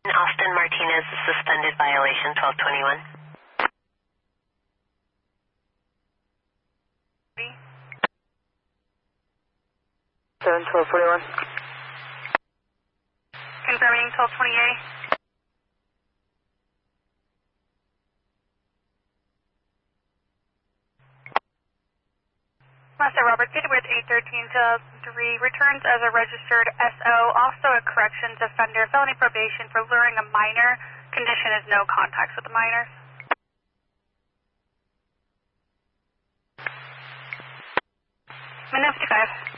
Austin Martinez, suspended violation 1221. 7-1241. Confirming 1228. Master Robert, City with 813-3, returns as a registered SO, also a corrections offender, felony probation for luring a minor. Condition is no contacts with the minors. Minute 55.